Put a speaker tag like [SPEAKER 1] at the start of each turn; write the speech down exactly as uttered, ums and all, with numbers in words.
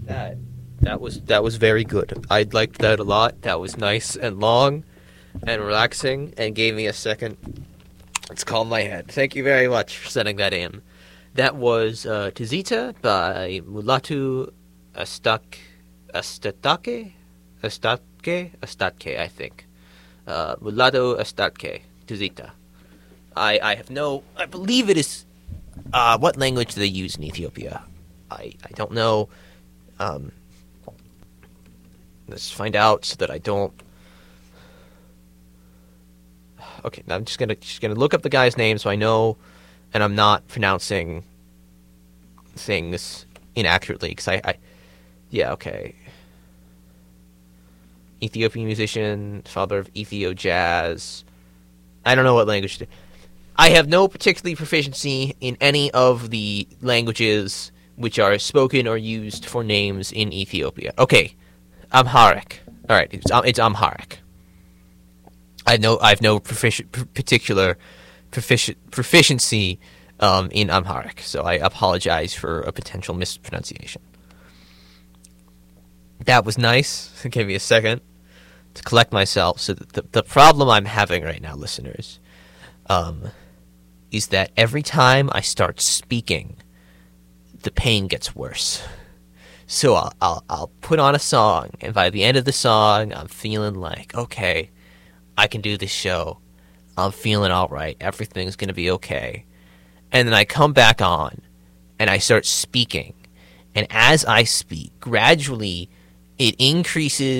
[SPEAKER 1] that. That was that was very good. I liked that a lot. That was nice and long and relaxing and gave me a second. It's calm my head. Thank you very much for sending that in. That was uh, Tizita by Mulatu Astak Astatake Estatke Estatke, I think. Uh, Mulatu Estatke Tizita. I I have no. I believe it is. Uh, what language do they use in Ethiopia? I I don't know. Um, let's find out so that I don't. Okay, now I'm just gonna just gonna look up the guy's name so I know, and I'm not pronouncing things inaccurately because I, I, yeah, okay. Ethiopian musician, father of Ethio jazz. I don't know what language. To, I have no particular proficiency in any of the languages which are spoken or used for names in Ethiopia. Okay, Amharic. All right, it's it's Amharic. I know I have no profici- particular profici- proficiency um, in Amharic, so I apologize for a potential mispronunciation. That was nice. It gave me a second to collect myself. So the the problem I'm having right now, listeners, um, is that every time I start speaking, the pain gets worse. So I'll, I'll I'll put on a song, and by the end of the song, I'm feeling like, okay, I can do this show. I'm feeling all right. Everything's going to be okay. And then I come back on, and I start speaking. And as I speak, gradually, it increases